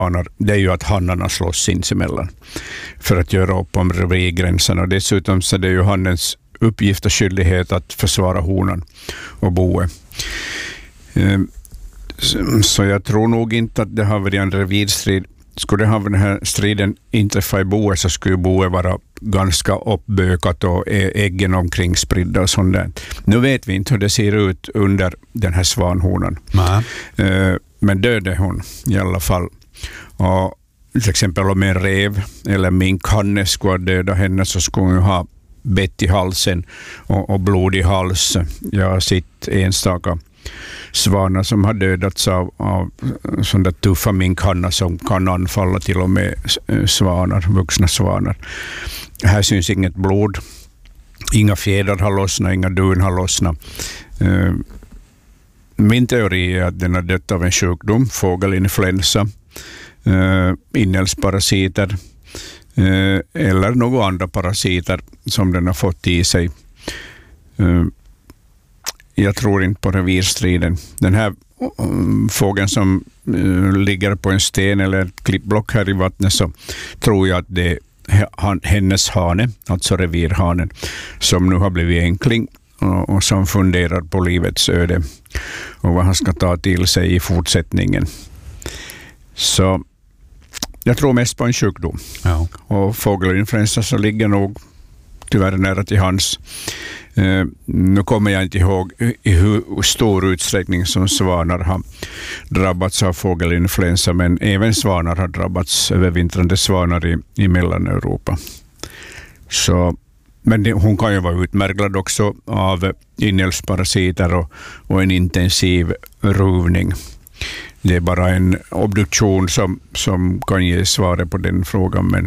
svanar, det är ju att hannarna slåss sinsemellan för att göra upp om revirgränserna. Och dessutom så är det ju hannens uppgift och skyldighet att försvara honan och boet. Så jag tror nog inte att det har varit en revirstrid. Skulle den här striden inträffa i boet så skulle boet vara ganska uppbökat och äggen omkring spridda och sånt där. Nu vet vi inte hur det ser ut under den här svanhonan. Men död är hon i alla fall. Och till exempel om en rev eller minkhanne skulle döda henne så skulle hon ha bett i halsen och blod i hals. Jag har sett enstaka svanar som har dödats av sådana där tuffa minkhannar som kan anfalla till och med vuxna svanar. Här syns inget blod. Inga fjädrar har lossnat, inga dun har lossnat. Min teori är att den har dött av en sjukdom, fågelinfluensa, inälvsparasiter eller några andra parasiter som den har fått i sig. Jag tror inte på revirstriden. Den här fågeln som ligger på en sten eller ett klippblock här i vattnet, så tror jag att det är hennes hane, alltså revirhanen, som nu har blivit enkling och som funderar på livets öde och vad han ska ta till sig i fortsättningen. Så jag tror mest på en sjukdom. Ja. Och fågelinfluensa så ligger nog tyvärr nära till hands. Nu kommer jag inte ihåg i hur stor utsträckning som svanar har drabbats av fågelinfluensa, men även svanar har drabbats, övervintrande svanar i Mellaneuropa. Så, men hon kan ju vara utmärglad också av inälvsparasiter och en intensiv ruvning. Det är bara en obduktion som kan ge svaret på den frågan, men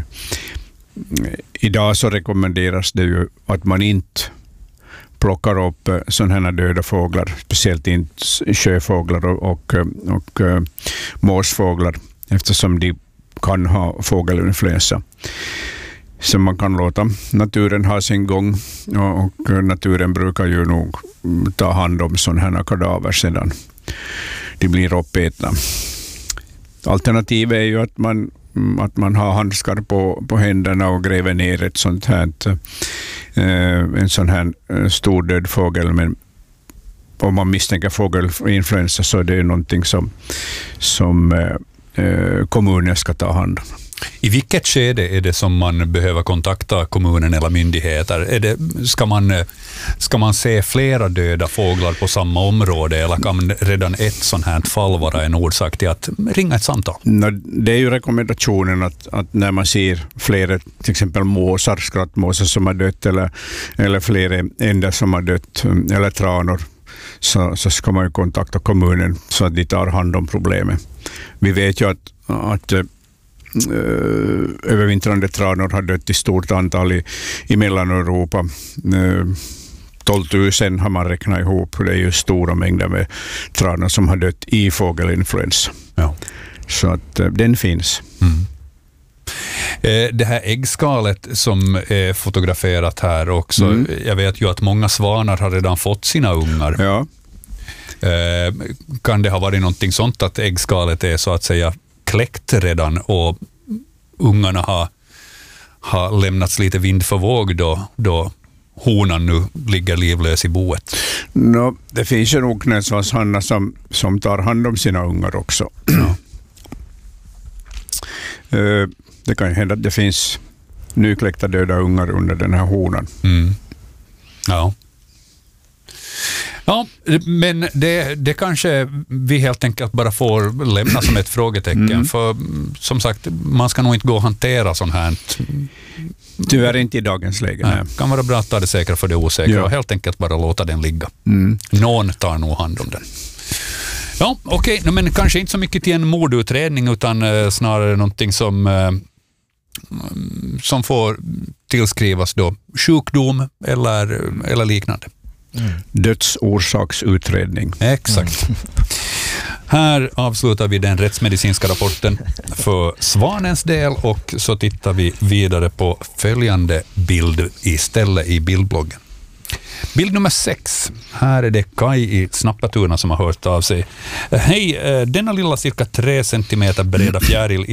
idag så rekommenderas det ju att man inte plockar upp sådana här döda fåglar, speciellt inte sjöfåglar och måsfåglar, eftersom de kan ha fågelinfluensa. Så man kan låta naturen ha sin gång, och naturen brukar ju nog ta hand om sådana här kadaver sedan de blir uppätna. Alternativet är ju att man har handskar på händerna och gräver ner ett sånt här, en sån här stor död fågel. Men om man misstänker fågelinfluensa så är det någonting som kommunen ska ta hand om. I vilket skede är det som man behöver kontakta kommunen eller myndigheter? Ska man se flera döda fåglar på samma område, eller kan redan ett sånt här fall vara en orsak till att ringa ett samtal? Det är ju rekommendationen att när man ser flera, till exempel måsar, skrattmåsar som har dött eller flera änder som har dött eller tranor, så ska man ju kontakta kommunen så att de tar hand om problemet. Vi vet ju att övervintrande tranor har dött i stort antal i Mellaneuropa. 12 000 har man räknat ihop. Det är ju stora mängder med tranor som har dött i fågelinfluensa. Ja. Så att den finns. Mm. Det här äggskalet som är fotograferat här också, jag vet ju att många svanar har redan fått sina ungar. Ja. Kan det ha varit någonting sånt att äggskalet är så att säga kläckt redan och ungarna har lämnats lite vind för våg då honan nu ligger livlös i boet? Det finns ju nog näsvanshannar som tar hand om sina ungar också. Ja. Det kan ju hända att det finns nykläckta döda ungar under den här honan. Mm. Ja. Ja, men det kanske vi helt enkelt bara får lämna som ett frågetecken. För som sagt, man ska nog inte gå och hantera sånt här. Tyvärr inte i dagens läge. Nej. Kan vara bra att ta det säkra för det osäkra och helt enkelt bara låta den ligga. Någon tar nog hand om den. Ja, okej. Men kanske inte så mycket till en mordutredning utan snarare någonting som får tillskrivas då sjukdom eller liknande. Dödsorsaksutredning. Exakt. Här avslutar vi den rättsmedicinska rapporten för svanens del och så tittar vi vidare på följande bild istället i bildbloggen. Bild nummer 6. Här är det Kai i Snappatuna som har hört av sig. Hej, denna lilla cirka 3 centimeter breda fjäril